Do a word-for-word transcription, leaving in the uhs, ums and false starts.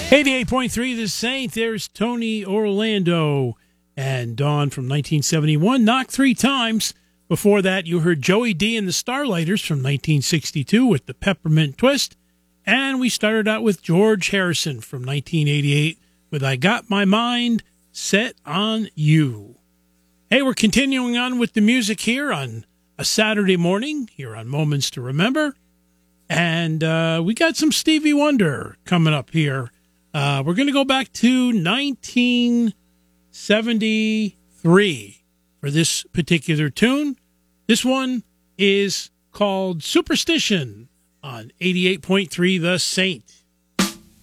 eighty-eight point three The Saint, there's Tony Orlando and Dawn from nineteen seventy-one, knocked three times. Before that, you heard Joey D and the Starlighters from nineteen sixty-two with the Peppermint Twist. And we started out with George Harrison from nineteen eighty-eight with I Got My Mind Set on You. Hey, we're continuing on with the music here on a Saturday morning here on Moments to Remember. And uh, we got some Stevie Wonder coming up here. Uh, we're going to go back to nineteen seventy-three for this particular tune. This one is called Superstition on eighty-eight point three The Saint.